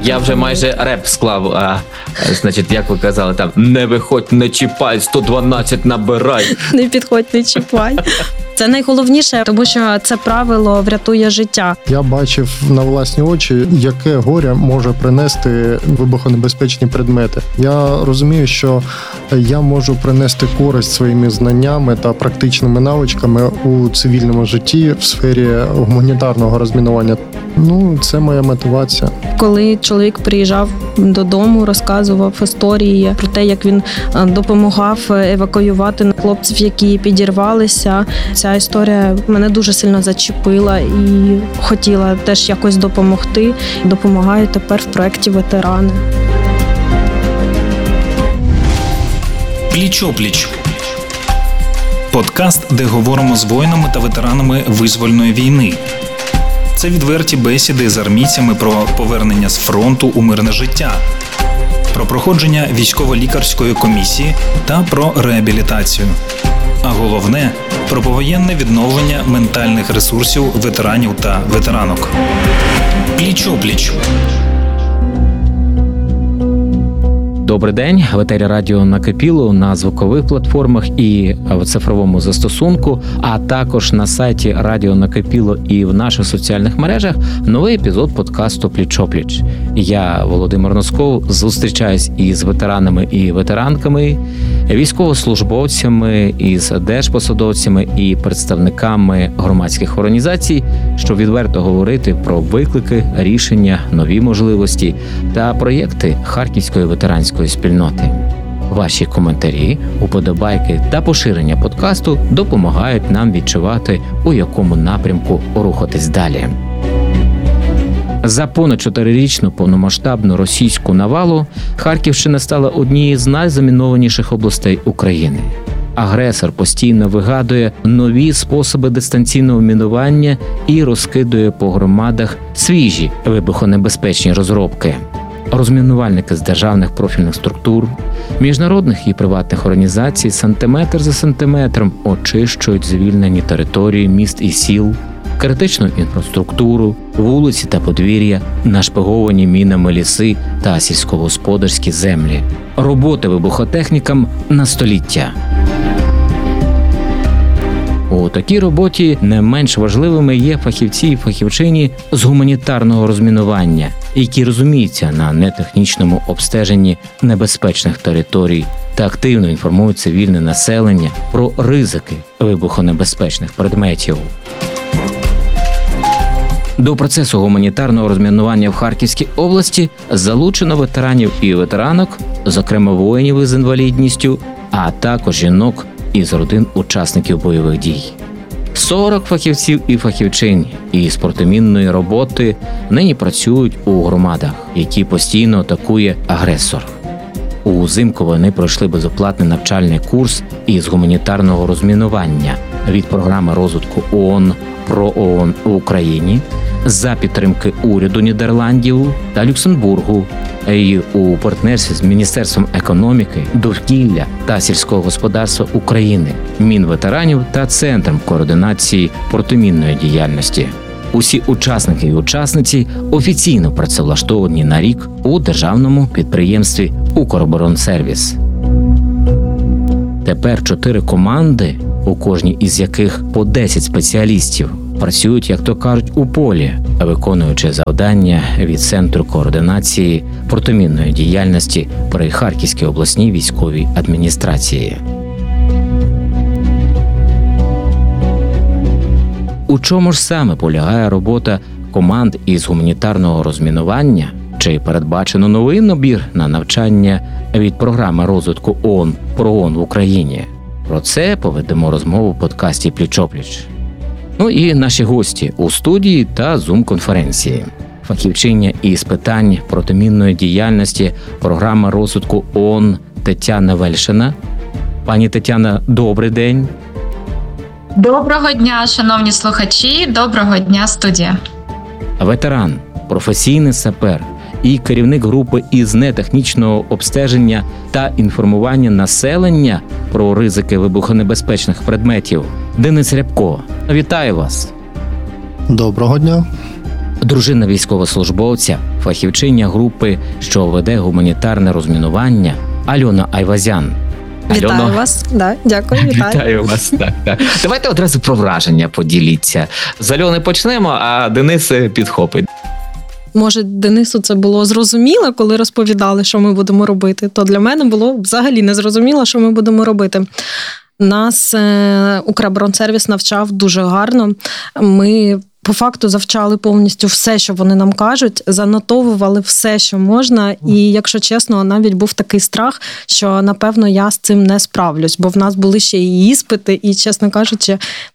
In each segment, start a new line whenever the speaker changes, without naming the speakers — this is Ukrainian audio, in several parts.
Я вже майже реп склав, значить, як ви казали, там, не виходь, не чіпай, 112 набирай.
Не підходь, не чіпай. Це найголовніше, тому що це правило врятує життя.
Я бачив на власні очі, яке горе може принести вибухонебезпечні предмети. Я розумію, що я можу принести користь своїми знаннями та практичними навичками у цивільному житті в сфері гуманітарного розмінування. Це моя мотивація.
Коли чоловік приїжджав додому, розказував історії про те, як він допомагав евакуювати хлопців, які підірвалися. Ця історія мене дуже сильно зачепила і хотіла теж якось допомогти. Допомагаю тепер в проєкті «Ветерани».
Пліч-опліч. Подкаст, де говоримо з воїнами та ветеранами визвольної війни. Це відверті бесіди з армійцями про повернення з фронту у мирне життя, про проходження військово-лікарської комісії та про реабілітацію. А головне – про повоєнне відновлення ментальних ресурсів ветеранів та ветеранок. Пліч-опліч.
Добрий день, в етері радіо «Накипіло» на звукових платформах і в цифровому застосунку, а також на сайті радіо «Накипіло» і в наших соціальних мережах новий епізод подкасту «Пліч-опліч». Я, Володимир Носков, зустрічаюсь із ветеранами і ветеранками, військовослужбовцями, із держпосадовцями і представниками громадських організацій, щоб відверто говорити про виклики, рішення, нові можливості та проєкти Харківської ветеранської спільноти. Ваші коментарі, уподобайки та поширення подкасту допомагають нам відчувати, у якому напрямку рухатись далі. За понад 4-річну повномасштабну російську навалу Харківщина стала однією з найзамінованіших областей України. Агресор постійно вигадує нові способи дистанційного мінування і розкидує по громадах свіжі вибухонебезпечні розробки. Розмінувальники з державних профільних структур, міжнародних і приватних організацій сантиметр за сантиметром очищують звільнені території міст і сіл, критичну інфраструктуру, вулиці та подвір'я, нашпиговані мінами ліси та сільськогосподарські землі. Роботи вибухотехнікам на століття. У такій роботі не менш важливими є фахівці і фахівчині з гуманітарного розмінування, які розуміються на нетехнічному обстеженні небезпечних територій та активно інформують цивільне населення про ризики вибухонебезпечних предметів. До процесу гуманітарного розмінування в Харківській області залучено ветеранів і ветеранок, зокрема воїнів із інвалідністю, а також жінок із родин учасників бойових дій. 40 фахівців і фахівчинь із протимінної роботи нині працюють у громадах, які постійно атакує агресор. Узимку вони пройшли безоплатний навчальний курс із гуманітарного розмінування від програми розвитку ООН «Про ООН в Україні» за підтримки уряду Нідерландів та Люксембургу і у партнерстві з Міністерством економіки, довкілля та сільського господарства України, Мінветеранів та Центром координації протимінної діяльності. Усі учасники і учасниці офіційно працевлаштовані на рік у державному підприємстві «Укроборонсервіс». Тепер 4 команди, у кожній із яких по 10 спеціалістів, працюють, як то кажуть, у полі, виконуючи завдання від Центру координації протимінної діяльності при Харківській обласній військовій адміністрації. У чому ж саме полягає робота команд із гуманітарного розмінування? Чи передбачено новий набір на навчання від програми розвитку ООН «Про ООН в Україні»? Про це поведемо розмову в подкасті «Пліч-опліч». І наші гості у студії та Зум-конференції. Фахівчиня із питань протимінної діяльності програми розвитку ООН Тетяна Вельшина. Пані Тетяна, добрий день.
Доброго дня, шановні слухачі, доброго дня, студія.
Ветеран, професійний сапер і керівник групи із нетехнічного обстеження та інформування населення про ризики вибухонебезпечних предметів Денис Рябко. Вітаю вас.
Доброго дня.
дружина військовослужбовця, фахівчиня групи, що веде гуманітарне розмінування, Альона Айвазян.
Вітаю вас. Да, дякую, вітаю.
Вітаю вас. Так. Давайте одразу про враження поділіться. З Альони почнемо, а Денис підхопить.
Може, Денису це було зрозуміло, коли розповідали, що ми будемо робити, то для мене було взагалі не зрозуміло, що ми будемо робити. Нас Укроборонсервіс навчав дуже гарно. Ми по факту завчали повністю все, що вони нам кажуть, занотовували все, що можна. І, якщо чесно, навіть був такий страх, що, напевно, я з цим не справлюсь, бо в нас були ще і іспити, і, чесно кажучи,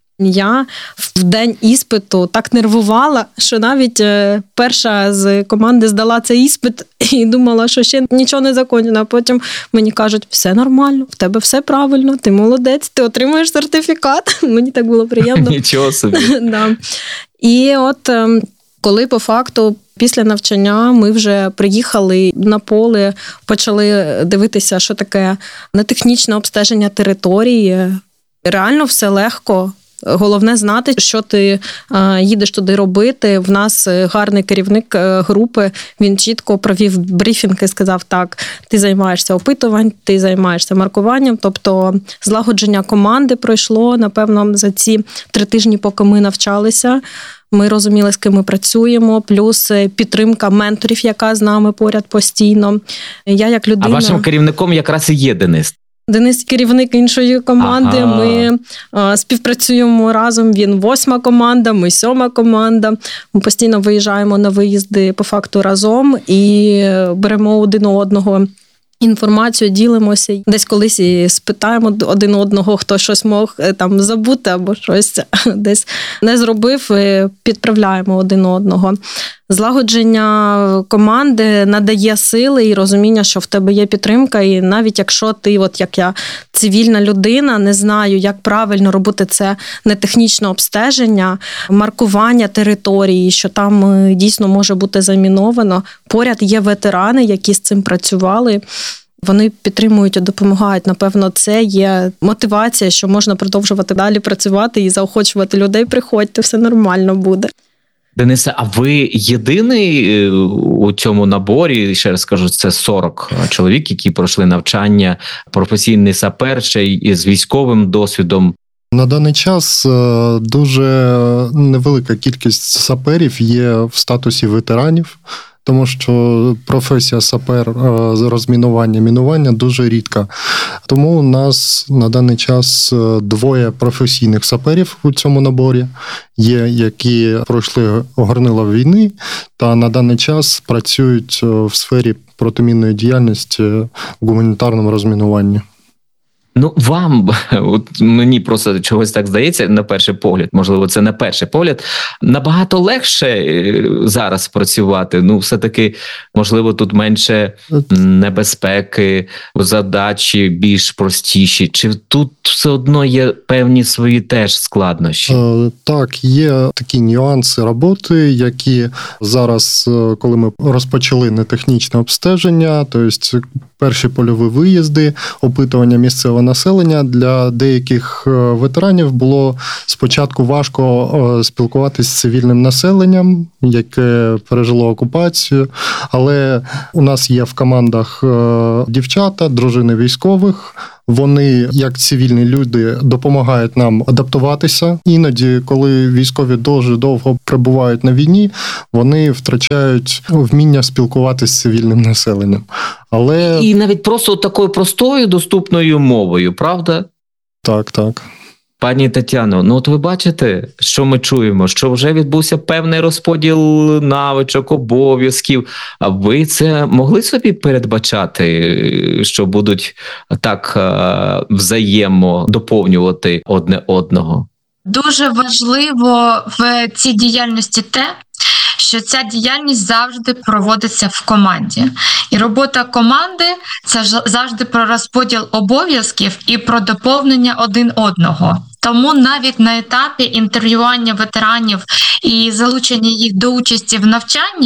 я в день іспиту так нервувала, що навіть перша з команди здала цей іспит і думала, що ще нічого не закончено. А потім мені кажуть, все нормально, в тебе все правильно, ти молодець, ти отримуєш сертифікат. Мені так було приємно.
Нічого собі.
Да. І от коли по факту після навчання ми вже приїхали на поле, почали дивитися, що таке нетехнічне обстеження території. Реально все легко. Головне знати, що ти їдеш туди робити. В нас гарний керівник групи, він чітко провів брифінг і сказав, так, ти займаєшся опитуванням, ти займаєшся маркуванням. Тобто злагодження команди пройшло, напевно, за ці 3 тижні, поки ми навчалися. Ми розуміли, з ким ми працюємо, плюс підтримка менторів, яка з нами поряд постійно. Я як людина...
А вашим керівником якраз і є Денис.
Денис – керівник іншої команди,
Ага.
Ми співпрацюємо разом, він 8-ма команда, ми 7-ма команда. Ми постійно виїжджаємо на виїзди по факту разом і беремо один у одного інформацію, ділимося. Десь колись і спитаємо один одного, хто щось мог там забути або щось десь не зробив, підправляємо один одного. Злагодження команди надає сили і розуміння, що в тебе є підтримка, і навіть якщо ти, от як я, цивільна людина, не знаю, як правильно робити це нетехнічне обстеження, маркування території, що там дійсно може бути заміновано. Поряд є ветерани, які з цим працювали. Вони підтримують і допомагають. Напевно, це є мотивація, що можна продовжувати далі працювати і заохочувати людей. Приходьте, все нормально буде.
Денисе, а ви єдиний у цьому наборі, ще раз скажу, це 40 чоловік, які пройшли навчання, професійний сапер, ще й з військовим досвідом?
На даний час дуже невелика кількість саперів є в статусі ветеранів, тому що професія сапер з розмінування, мінування дуже рідка. Тому у нас на даний час 2 професійних саперів у цьому наборі є, які пройшли горнила війни та на даний час працюють в сфері протимінної діяльності в гуманітарному розмінуванні.
Ну, вам, от мені просто чогось так здається, на перший погляд, можливо, це на перший погляд, набагато легше зараз працювати. Ну, все-таки, можливо, тут менше небезпеки, задачі більш простіші. Чи тут все одно є певні свої теж складнощі?
Так, є такі нюанси роботи, які зараз, коли ми розпочали нетехнічне обстеження, тобто перші польові виїзди, опитування місцевого населення, для деяких ветеранів було спочатку важко спілкуватися з цивільним населенням, яке пережило окупацію, але у нас є в командах дівчата, дружини військових. Вони, як цивільні люди, допомагають нам адаптуватися. Іноді, коли військові дуже довго перебувають на війні, вони втрачають вміння спілкуватися з цивільним населенням. Але...
І навіть просто такою простою, доступною мовою, правда?
Так.
Пані Тетяно, ну от ви бачите, що ми чуємо, що вже відбувся певний розподіл навичок, обов'язків. А ви це могли собі передбачати, що будуть так взаємодоповнювати одне одного?
Дуже важливо в цій діяльності те, що ця діяльність завжди проводиться в команді. І робота команди – це завжди про розподіл обов'язків і про доповнення один одного. Тому навіть на етапі інтерв'ювання ветеранів і залучення їх до участі в навчанні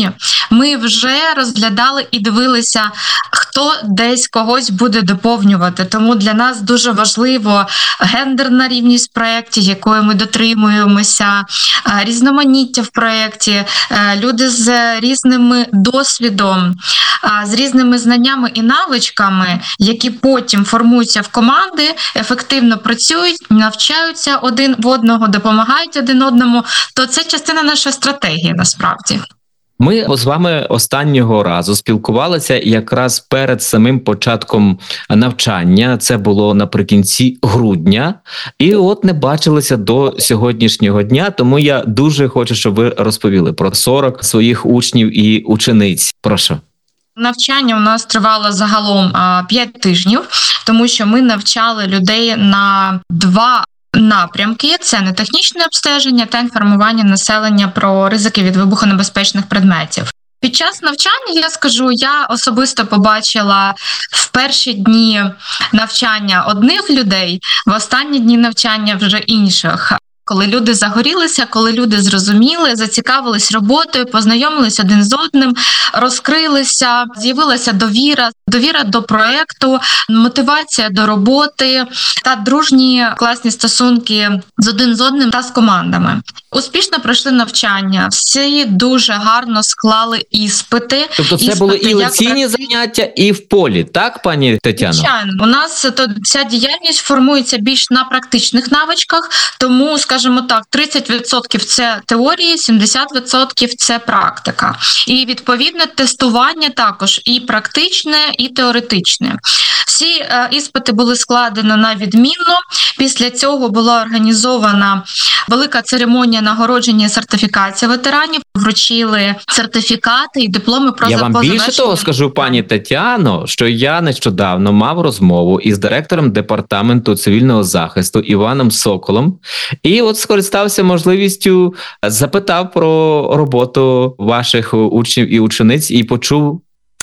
ми вже розглядали і дивилися, хто десь когось буде доповнювати. Тому для нас дуже важливо гендерна рівність в проєкті, якої ми дотримуємося, різноманіття в проєкті, люди з різним досвідом, з різними знаннями і навичками, які потім формуються в команди, ефективно працюють, навчаються один в одного, допомагають один одному, то це частина нашої стратегії насправді.
Ми з вами останнього разу спілкувалися якраз перед самим початком навчання. Це було наприкінці грудня. І от не бачилися до сьогоднішнього дня, тому я дуже хочу, щоб ви розповіли про 40 своїх учнів і учениць. Прошу.
Навчання у нас тривало загалом 5 тижнів, тому що ми навчали людей на 2 напрямки – це нетехнічне обстеження та інформування населення про ризики від вибухонебезпечних предметів. Під час навчання, я скажу, я особисто побачила в перші дні навчання одних людей, в останні дні навчання вже інших. Коли люди загорілися, коли люди зрозуміли, зацікавились роботою, познайомились один з одним, розкрилися, з'явилася довіра до проєкту, мотивація до роботи та дружні класні стосунки з один з одним та з командами. Успішно пройшли навчання, всі дуже гарно склали іспити.
Тобто це були і лекційні заняття, і в полі, так, пані Тетяно?
Звичайно. У нас ця діяльність формується більш на практичних навичках, тому, скажімо так, 30% – це теорії, 70% – це практика. І, відповідно, тестування також і практичне, і теоретичне. Всі іспити були складені на відмінно. Після цього була організована велика церемонія нагородження і сертифікації ветеранів. Вручили сертифікати і дипломи про
Я вам більше того скажу, пані Тетяно, що я нещодавно мав розмову із директором департаменту цивільного захисту Іваном Соколом. І от скористався можливістю, запитав про роботу ваших учнів і учениць і почув.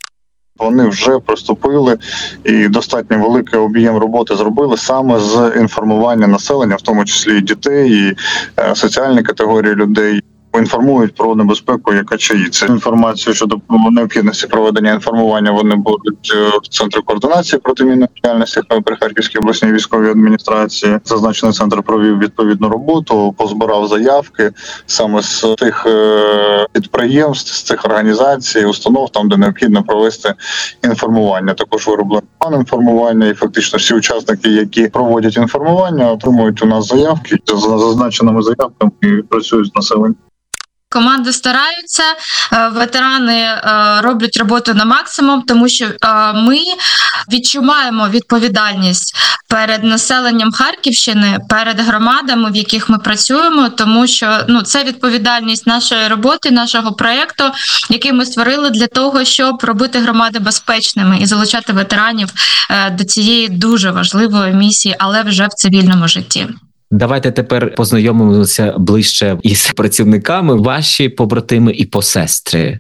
Вони вже приступили і достатньо великий об'єм роботи зробили саме з інформування населення, в тому числі і дітей, і соціальні категорії людей. Інформують про небезпеку, яка чаїться. Інформацію щодо необхідності проведення інформування вони будуть в Центрі координації протимінної діяльності при Харківській обласній військовій адміністрації. Зазначений центр провів відповідну роботу, позбирав заявки саме з тих підприємств, з тих організацій, установ, там, де необхідно провести інформування. Також вироблений план інформування, і фактично всі учасники, які проводять інформування, отримують у нас заявки. За зазначеними заявками працюють з населенням.
Команди стараються, ветерани роблять роботу на максимум, тому що ми відчуваємо відповідальність перед населенням Харківщини, перед громадами, в яких ми працюємо, тому що це відповідальність нашої роботи, нашого проєкту, який ми створили для того, щоб робити громади безпечними і залучати ветеранів до цієї дуже важливої місії, але вже в цивільному житті.
Давайте тепер познайомимося ближче із працівниками, ваші побратими і посестри.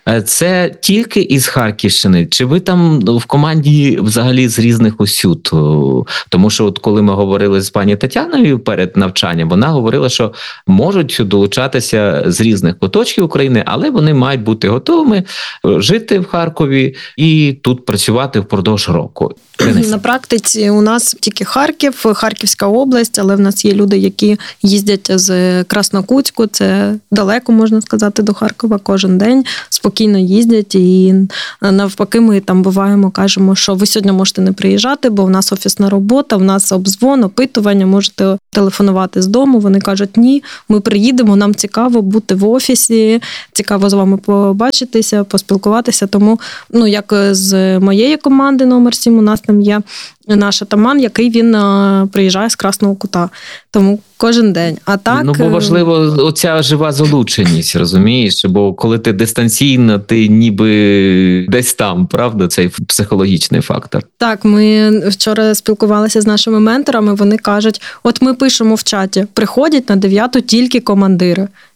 Це тільки із Харківщини? Чи ви там в команді взагалі з різних усюд? Тому що от коли ми говорили з пані Тетяною перед навчанням, вона говорила, що можуть долучатися з різних куточків України, але вони мають бути готовими жити в Харкові і тут працювати впродовж року.
На практиці у нас тільки Харків, Харківська область, але в нас є люди, які їздять з Краснокутську, це далеко, можна сказати, до Харкова кожен день, спокійно їздять і навпаки ми там буваємо, кажемо, що ви сьогодні можете не приїжджати, бо в нас офісна робота, в нас обдзвон, опитування, можете телефонувати з дому. Вони кажуть, ні, ми приїдемо, нам цікаво бути в офісі, цікаво з вами побачитися, поспілкуватися. Тому, як з моєї команди номер 7, у нас там є наш атаман, який він приїжджає з Красного Кута. Тому кожен день. А так...
бо важливо оця жива залученість, розумієш? Бо коли ти дистанційно, ти ніби десь там, правда? Цей психологічний фактор.
Так, ми вчора спілкувалися з нашими менторами, вони кажуть, от ми пишемо в чаті, приходять на 9-ту тільки командири.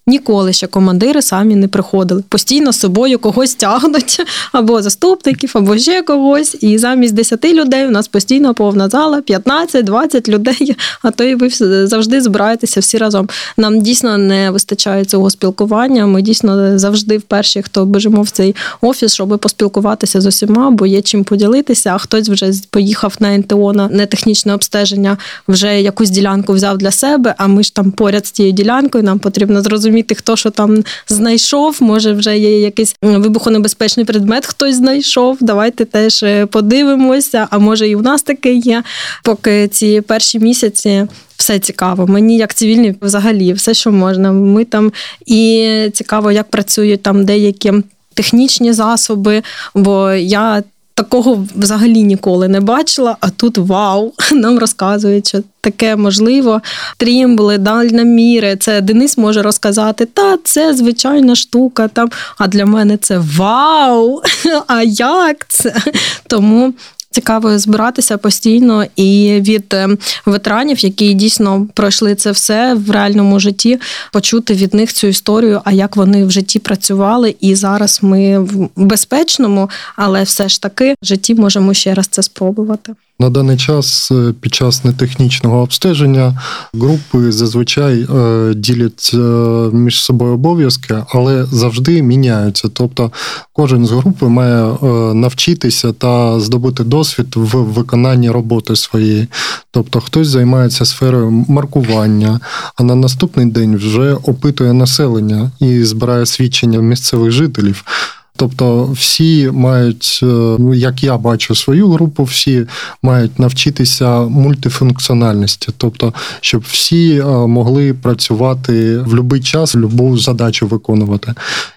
Ніколи ще командири самі не приходили. Постійно з собою когось тягнуть, або заступників, або ще когось. І замість 10 людей у нас постійно повна зала, 15-20 людей, а то і ви завжди збираєтеся всі разом. Нам дійсно не вистачає цього спілкування, ми дійсно завжди перші, хто біжимо в цей офіс, щоб поспілкуватися з усіма, бо є чим поділитися, а хтось вже поїхав на НТО, на нетехнічне обстеження, вже якусь ділянку взяв для себе, а ми ж там поряд з тією ділянкою, нам потрібно зрозуміти, хто що там знайшов, може вже є якийсь вибухонебезпечний предмет, хтось знайшов, давайте теж подивимося, а може і у нас таке є. Поки ці перші місяці все цікаво. Мені як цивільні взагалі все, що можна. Ми там і цікаво, як працюють там деякі технічні засоби, бо я такого взагалі ніколи не бачила, а тут вау, нам розказують, що таке можливо. Трімбли, дальноміри, це Денис може розказати, та це звичайна штука, там, а для мене це вау, а як це? Тому цікаво збиратися постійно і від ветеранів, які дійсно пройшли це все в реальному житті, почути від них цю історію, а як вони в житті працювали. І зараз ми в безпечному, але все ж таки в житті можемо ще раз це спробувати.
На даний час під час нетехнічного обстеження групи зазвичай ділять між собою обов'язки, але завжди міняються. Тобто кожен з групи має навчитися та здобути досвід в виконанні роботи своєї. Тобто хтось займається сферою маркування, а на наступний день вже опитує населення і збирає свідчення місцевих жителів. Тобто всі мають, як я бачу свою групу, всі мають навчитися мультифункціональності. Тобто, щоб всі могли працювати в будь-який час, будь-яку задачу виконувати.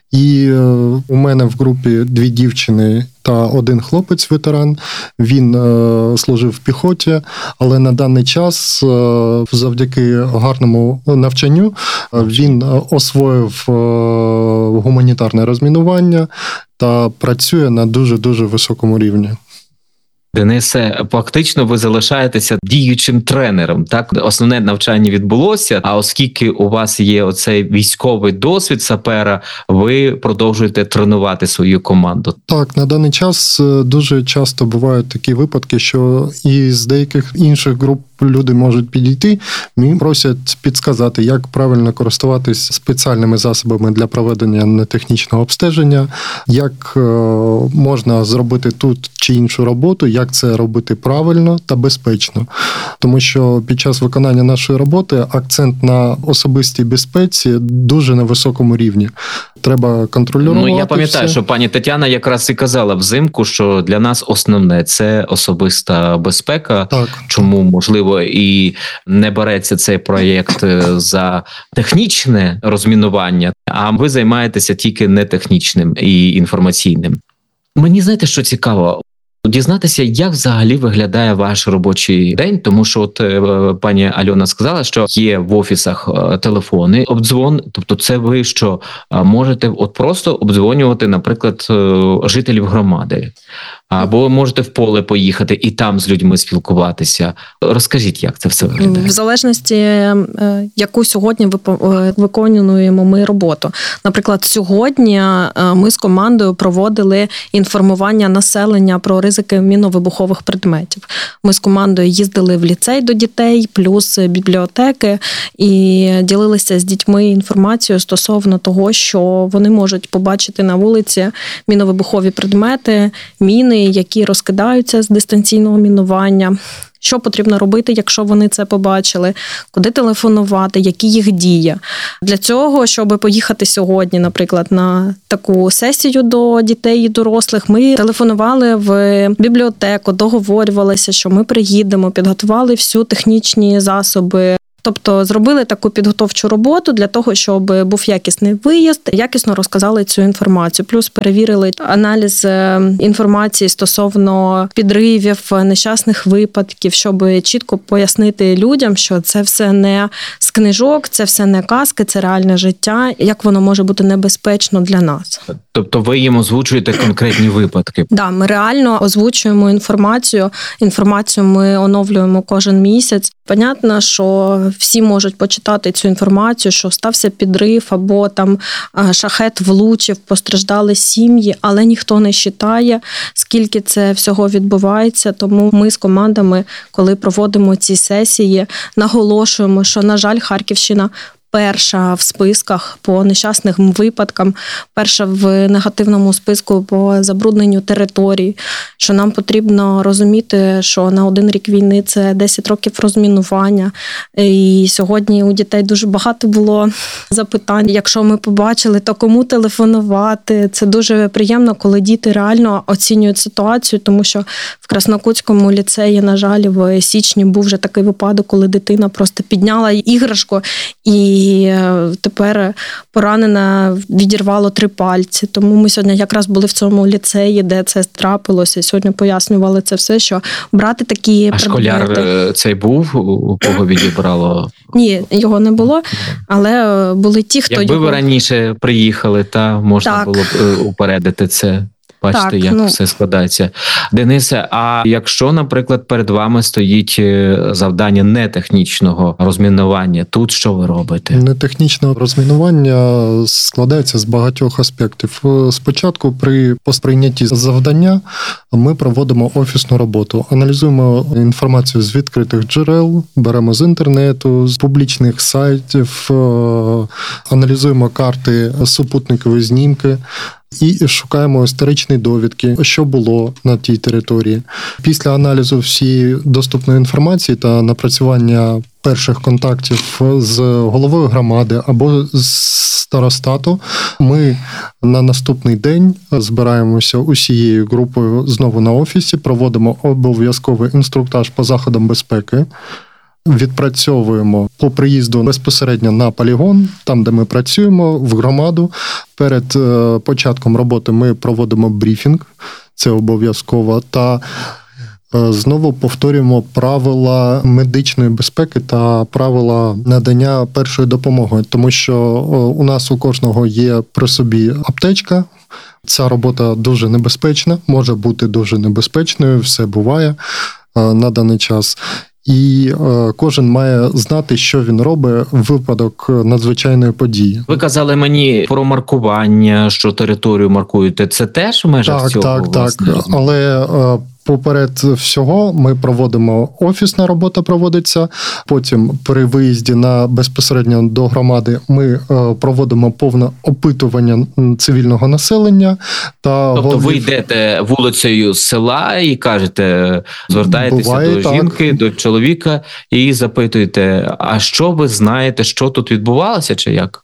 І у мене в групі 2 дівчини та 1 хлопець-ветеран. Він служив в піхоті, але на даний час, завдяки гарному навчанню, він освоїв гуманітарне розмінування та працює на дуже-дуже високому рівні.
Денисе, фактично ви залишаєтеся діючим тренером, так? Основне навчання відбулося, а оскільки у вас є оцей військовий досвід сапера, ви продовжуєте тренувати свою команду.
Так, на даний час дуже часто бувають такі випадки, що із деяких інших груп люди можуть підійти, мені просять підсказати, як правильно користуватись спеціальними засобами для проведення нетехнічного обстеження, як можна зробити тут чи іншу роботу, як це робити правильно та безпечно. Тому що під час виконання нашої роботи акцент на особистій безпеці дуже на високому рівні. Треба контролювати.
Я пам'ятаю, що пані Тетяна якраз і казала взимку, що для нас основне – це особиста безпека.
Так.
Чому, можливо, і не береться цей проєкт за технічне розмінування, а ви займаєтеся тільки нетехнічним і інформаційним. Мені, знаєте, що цікаво? Дізнатися, як взагалі виглядає ваш робочий день, тому що от пані Альона сказала, що є в офісах телефони, обдзвон, тобто це ви що, можете от просто обдзвонювати, наприклад, жителів громади, або можете в поле поїхати і там з людьми спілкуватися. Розкажіть, як це все виглядає?
В залежності, яку сьогодні виконуємо ми роботу. Наприклад, сьогодні ми з командою проводили інформування населення про ризики міновибухових предметів. Ми з командою їздили в ліцей до дітей, плюс бібліотеки, і ділилися з дітьми інформацією стосовно того, що вони можуть побачити на вулиці міновибухові предмети, міни, які розкидаються з дистанційного мінування. Що потрібно робити, якщо вони це побачили, куди телефонувати, які їх дії. Для цього, щоб поїхати сьогодні, наприклад, на таку сесію до дітей і дорослих, ми телефонували в бібліотеку, договорювалися, що ми приїдемо, підготували всі технічні засоби. Тобто зробили таку підготовчу роботу для того, щоб був якісний виїзд, якісно розказали цю інформацію. Плюс перевірили аналіз інформації стосовно підривів, нещасних випадків, щоб чітко пояснити людям, що це все не з книжок, це все не казки, це реальне життя, як воно може бути небезпечно для нас.
Тобто ви їм озвучуєте конкретні випадки?
Так, ми реально озвучуємо інформацію. Інформацію ми оновлюємо кожен місяць. Понятно, що всі можуть почитати цю інформацію, що стався підрив або там шахет влучив, постраждали сім'ї, але ніхто не вважає, скільки це всього відбувається. Тому ми з командами, коли проводимо ці сесії, наголошуємо, що, на жаль, Харківщина перша в списках по нещасним випадкам, перша в негативному списку по забрудненню територій, що нам потрібно розуміти, що на 1 рік війни це 10 років розмінування. І сьогодні у дітей дуже багато було запитань. Якщо ми побачили, то кому телефонувати? Це дуже приємно, коли діти реально оцінюють ситуацію, тому що в Краснокутському ліцеї, на жаль, в січні був вже такий випадок, коли дитина просто підняла іграшку і тепер поранена, відірвало 3 пальці. Тому ми сьогодні якраз були в цьому ліцеї, де це трапилося. Сьогодні пояснювали це все, що брати такі предмети.
Школяр цей був, у кого відібрало?
Ні, його не було, але були ті, хто
Якби ви раніше приїхали, та можна було б упередити це. Бачите, як все складається. Денисе, а якщо, наприклад, перед вами стоїть завдання нетехнічного розмінування, тут що ви робите?
Нетехнічне розмінування складається з багатьох аспектів. Спочатку при сприйнятті завдання ми проводимо офісну роботу, аналізуємо інформацію з відкритих джерел, беремо з інтернету, з публічних сайтів, аналізуємо карти, супутникові знімки, і шукаємо історичні довідки, що було на тій території. Після аналізу всієї доступної інформації та напрацювання перших контактів з головою громади або з старостату, ми на наступний день збираємося усією групою знову на офісі, проводимо обов'язковий інструктаж по заходам безпеки, відпрацьовуємо по приїзду безпосередньо на полігон, там, де ми працюємо, в громаду. Перед початком роботи ми проводимо брифінг, це обов'язково, та знову повторюємо правила медичної безпеки та правила надання першої допомоги, тому що у нас у кожного є при собі аптечка. Ця робота дуже небезпечна, може бути дуже небезпечною, все буває на даний час. І кожен має знати, що він робить в випадок надзвичайної події.
Ви казали мені про маркування, що територію маркуєте. Це теж в межах цього?
Так. Але поперед всього ми проводимо, офісна робота проводиться, потім при виїзді безпосередньо до громади ми проводимо повне опитування цивільного населення.
Тобто ви йдете вулицею села і кажете, звертаєтеся до жінки, до чоловіка і запитуєте, а що ви знаєте, що тут відбувалося чи як?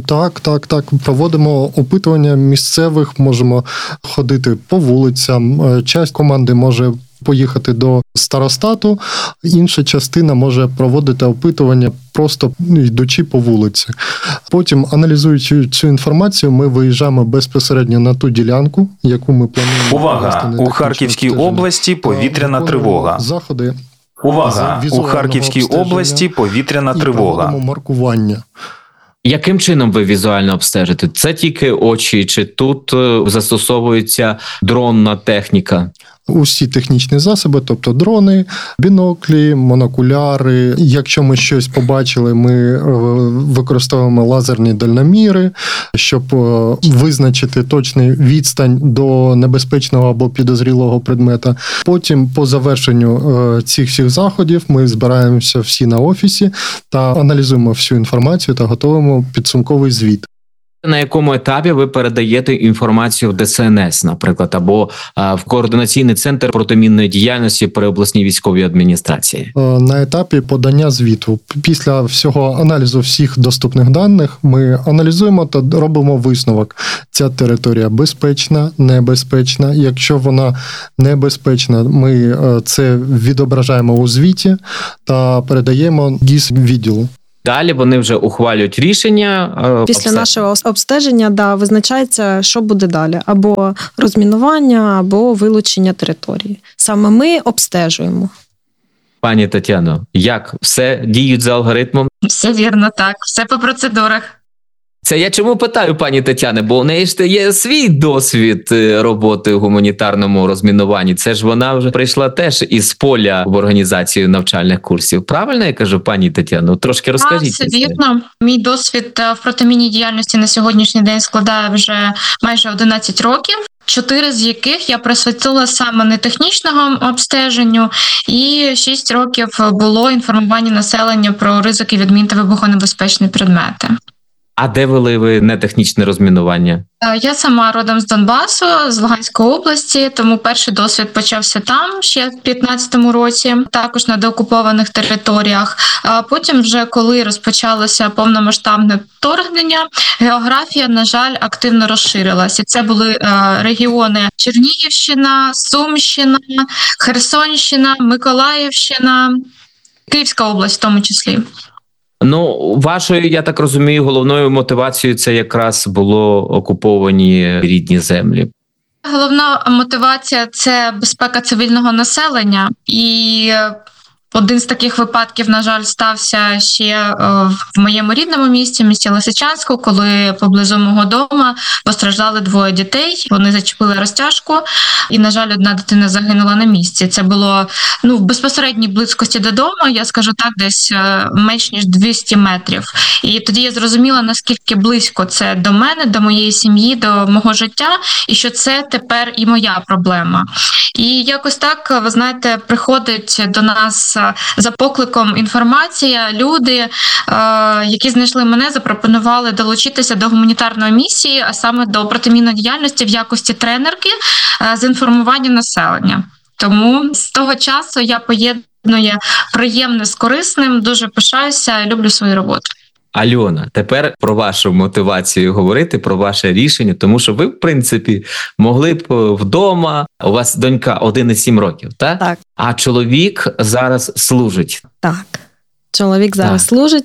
Так. Проводимо опитування місцевих, можемо ходити по вулицям. Часть команди може поїхати до старостату, інша частина може проводити опитування, просто йдучи по вулиці. Потім, аналізуючи цю інформацію, ми виїжджаємо безпосередньо на ту ділянку, яку ми плануємо.
Увага! У Харківській області повітряна тривога.
Заходи.
Увага! У Харківській області повітряна тривога.
Маркування.
Яким чином ви візуально обстежите? Це тільки очі, чи тут застосовується дронна техніка?
Усі технічні засоби, тобто дрони, біноклі, монокуляри. Якщо ми щось побачили, ми використовуємо лазерні дальноміри, щоб визначити точний відстань до небезпечного або підозрілого предмета. Потім, по завершенню цих всіх заходів, ми збираємося всі на офісі та аналізуємо всю інформацію та готуємо підсумковий звіт.
На якому етапі ви передаєте інформацію в ДСНС, наприклад, або в Координаційний центр протимінної діяльності при обласній військовій адміністрації?
На етапі подання звіту. Після всього аналізу всіх доступних даних ми аналізуємо та робимо висновок. Ця територія безпечна, небезпечна. Якщо вона небезпечна, ми це відображаємо у звіті та передаємо ГІС-відділу.
Далі вони вже ухвалюють рішення.
Після нашого обстеження, визначається, що буде далі. Або розмінування, або вилучення території. Саме ми обстежуємо.
Пані Тетяно, як? Все діють за алгоритмом?
Все вірно, так. Все по процедурах.
Це я чому питаю, пані Тетяне, бо у неї ж є свій досвід роботи у гуманітарному розмінуванні. Це ж вона вже прийшла теж із поля в організацію навчальних курсів. Правильно я кажу, пані Тетяно? Трошки розкажіть.
Це вірно. Мій досвід в протимінній діяльності на сьогоднішній день складає вже майже 11 років. 4 з яких я присвятила саме нетехнічному обстеженню, і 6 років було інформування населення про ризики відмін та вибухонебезпечні предмети.
А де вели ви нетехнічне розмінування?
Я сама родом з Донбасу, з Луганської області, тому перший досвід почався там ще в 2015 році, також на деокупованих територіях. А потім вже коли розпочалося повномасштабне вторгнення, географія, на жаль, активно розширилася. Це були регіони Чернігівщина, Сумщина, Херсонщина, Миколаївщина, Київська область в тому числі.
Ну, вашою, я так розумію, головною мотивацією це якраз було окуповані рідні землі.
Головна мотивація – це безпека цивільного населення. І один з таких випадків, на жаль, стався ще в моєму рідному місті, місті Лисичанську, коли поблизу мого дому постраждали 2 дітей. Вони зачепили розтяжку, і, на жаль, одна дитина загинула на місці. Це було в безпосередній близькості додому, я скажу так, десь менш ніж 200 метрів. І тоді я зрозуміла, наскільки близько це до мене, до моєї сім'ї, до мого життя, і що це тепер і моя проблема. І якось так, ви знаєте, приходить до нас за покликом інформація, люди, які знайшли мене, запропонували долучитися до гуманітарної місії, а саме до протимінної діяльності в якості тренерки з інформування населення. Тому з того часу я поєдную приємне з корисним, дуже пишаюся, люблю свою роботу.
Альона, тепер про вашу мотивацію говорити, про ваше рішення, тому що ви, в принципі, могли б вдома, у вас донька 1,7 років, так?
Так.
А чоловік зараз служить.
Так. Чоловік зараз служить,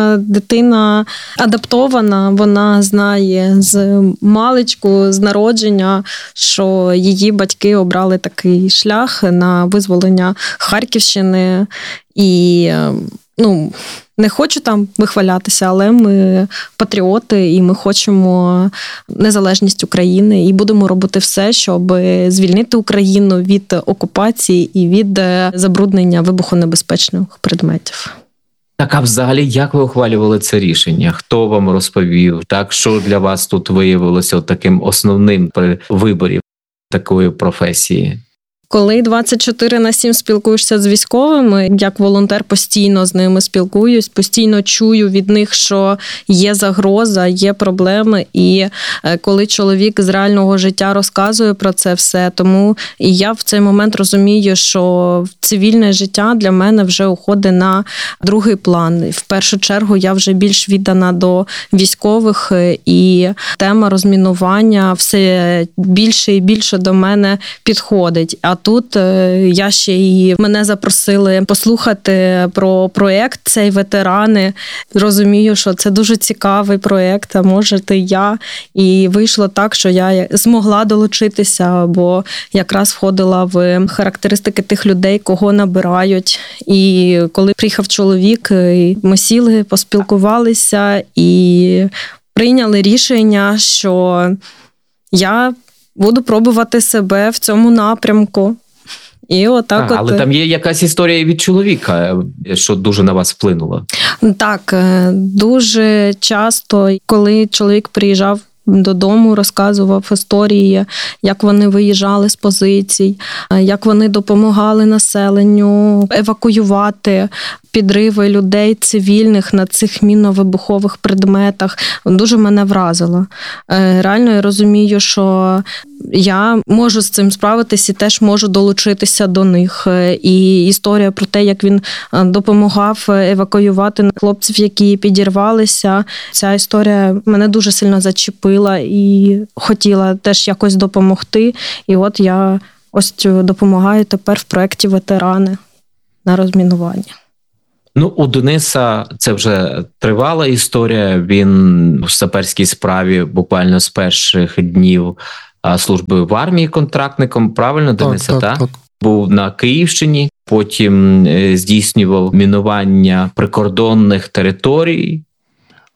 дитина адаптована, вона знає з маличку, з народження, що її батьки обрали такий шлях на визволення Харківщини. І, не хочу там вихвалятися, але ми патріоти і ми хочемо незалежність України і будемо робити все, щоб звільнити Україну від окупації і від забруднення вибухонебезпечних предметів.
Так, а взагалі, як ви ухвалювали це рішення? Хто вам розповів? Так, що для вас тут виявилося таким основним при виборі такої професії?
Коли 24/7 спілкуєшся з військовими, як волонтер постійно з ними спілкуюсь, постійно чую від них, що є загроза, є проблеми. І коли чоловік з реального життя розказує про це все, тому і я в цей момент розумію, що цивільне життя для мене вже уходить на другий план. В першу чергу я вже більш віддана до військових, і тема розмінування все більше і більше до мене підходить. А тут я ще і мене запросили послухати про проєкт цей ветерани. Розумію, що це дуже цікавий проєкт, а можете я. І вийшло так, що я змогла долучитися, бо якраз входила в характеристики тих людей, кого набирають. І коли приїхав чоловік, ми сіли, поспілкувалися і прийняли рішення, що я буду пробувати себе в цьому напрямку. І отак
але там є якась історія від чоловіка, що дуже на вас вплинуло.
Так, дуже часто, коли чоловік приїжджав додому, розказував історії, як вони виїжджали з позицій, як вони допомагали населенню евакуювати підриви людей цивільних на цих мінно-вибухових предметах. Дуже мене вразило. Реально я розумію, що я можу з цим справитися і теж можу долучитися до них. І історія про те, як він допомагав евакуювати хлопців, які підірвалися, ця історія мене дуже сильно зачепила і хотіла теж якось допомогти. І от я ось допомагаю тепер в проєкті «Ветерани» на розмінування.
У Дениса це вже тривала історія. Він в саперській справі буквально з перших днів служби в армії контрактником. Правильно, Дениса? Так. Був на Київщині, потім здійснював мінування прикордонних територій.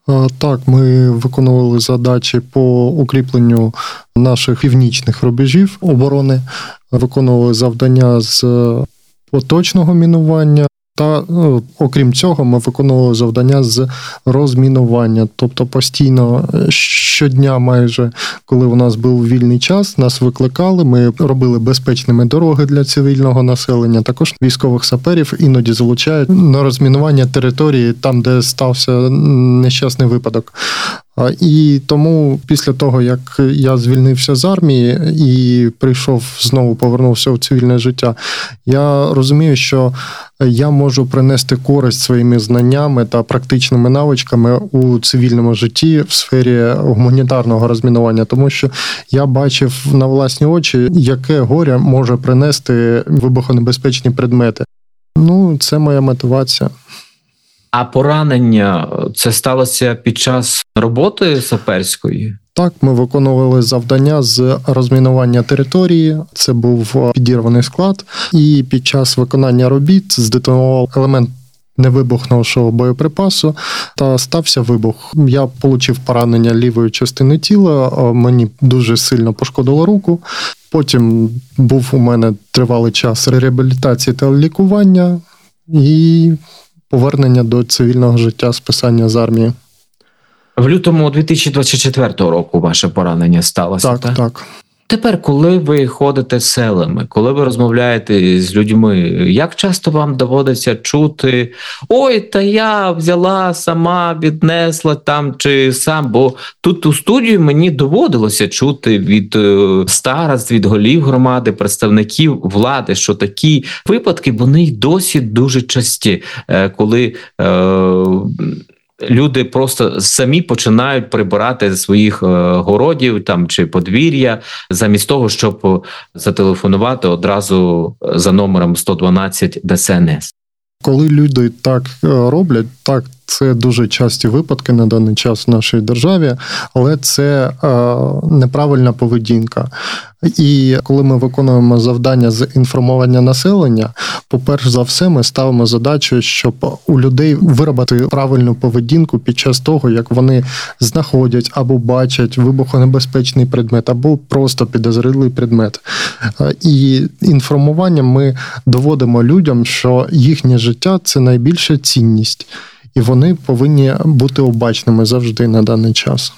Так, ми виконували задачі по укріпленню наших північних рубежів оборони, виконували завдання з поточного мінування. Та, окрім цього, ми виконували завдання з розмінування. Тобто постійно, щодня майже, коли у нас був вільний час, нас викликали, ми робили безпечними дороги для цивільного населення. Також військових саперів іноді залучають на розмінування території там, де стався нещасний випадок. І тому після того, як я звільнився з армії і повернувся в цивільне життя, я розумію, що я можу принести користь своїми знаннями та практичними навичками у цивільному житті в сфері гуманітарного розмінування, тому що я бачив на власні очі, яке горе може принести вибухонебезпечні предмети. Це моя мотивація.
А поранення це сталося під час роботи саперської?
Так, ми виконували завдання з розмінування території, це був підірваний склад, і під час виконання робіт здетонував елемент невибухнувшого боєприпасу та стався вибух. Я отримав поранення лівої частини тіла, мені дуже сильно пошкодило руку. Потім був у мене тривалий час реабілітації та лікування і повернення до цивільного життя, списання з армії.
В лютому 2024 року ваше поранення сталося, так?
Так.
Тепер, коли ви ходите селами, коли ви розмовляєте з людьми, як часто вам доводиться чути: «Ой, та я взяла сама, віднесла там чи сам», бо тут у студію мені доводилося чути від старост, від голів громади, представників влади, що такі випадки, вони й досі дуже часті, коли люди просто самі починають прибирати зі своїх городів там чи подвір'я, замість того, щоб зателефонувати одразу за номером 112 ДСНС.
Коли люди так роблять, так, це дуже часті випадки на даний час в нашій державі, але це неправильна поведінка. І коли ми виконуємо завдання з інформування населення, по-перше за все, ми ставимо задачу, щоб у людей виробити правильну поведінку під час того, як вони знаходять або бачать вибухонебезпечний предмет, або просто підозрілий предмет. І інформуванням ми доводимо людям, що їхнє життя – це найбільша цінність. І вони повинні бути обачними завжди на даний час.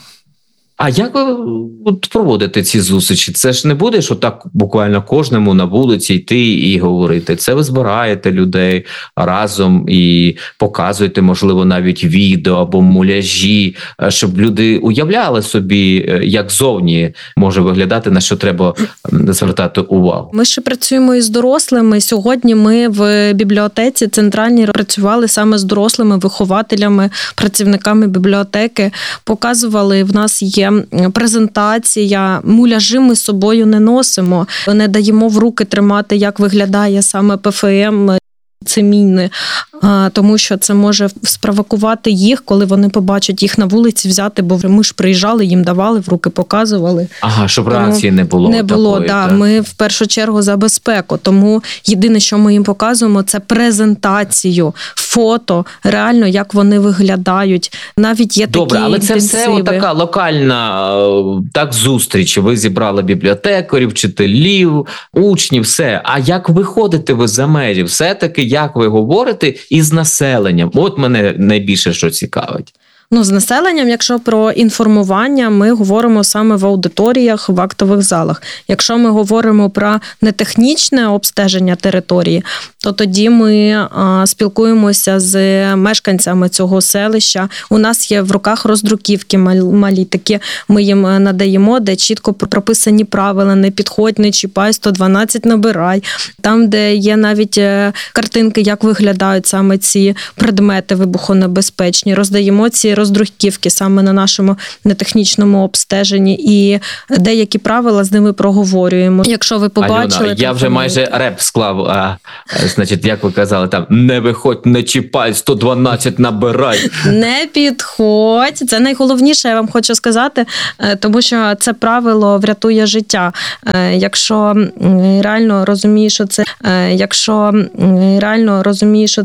А як ви проводите ці зустрічі? Це ж не буде, що так буквально кожному на вулиці йти і говорити. Це ви збираєте людей разом і показуєте, можливо, навіть відео або муляжі, щоб люди уявляли собі, як зовні може виглядати, на що треба звертати увагу.
Ми ще працюємо із дорослими. Сьогодні ми в бібліотеці центральній працювали саме з дорослими вихователями, працівниками бібліотеки. Показували, в нас є презентація, муляжі ми з собою не носимо, не даємо в руки тримати, як виглядає саме ПФМ, це міни, тому що це може спровокувати їх, коли вони побачать їх на вулиці, взяти, бо ми ж приїжджали, їм давали, в руки показували.
Ага, щоб реакції не було.
Не було, такої, так. Ми в першу чергу за безпеку, тому єдине, що ми їм показуємо, це презентацію, фото, реально, як вони виглядають. Навіть є такі
Добре, але це
інтенсиви.
все така локальна зустріч. Ви зібрали бібліотекарів, вчителів, учнів, все. А як виходите ви за межі? Все-таки як ви говорите із населенням? От мене найбільше що цікавить.
З населенням, якщо про інформування, ми говоримо саме в аудиторіях, в актових залах. Якщо ми говоримо про нетехнічне обстеження території, то тоді ми спілкуємося з мешканцями цього селища. У нас є в руках роздруківки малі такі, ми їм надаємо, де чітко прописані правила: не підходь, не чіпай, 112 набирай. Там, де є навіть картинки, як виглядають саме ці предмети вибухонебезпечні, роздаємо ці роздруківки саме на нашому нетехнічному обстеженні, і деякі правила з ними проговорюємо. Якщо ви побачили...
Альона, я вже майже реп склав, значить, як ви казали, там, не виходь, не чіпай, 112 набирай.
Не підходь. Це найголовніше, я вам хочу сказати, тому що це правило врятує життя. Якщо реально розумієш, що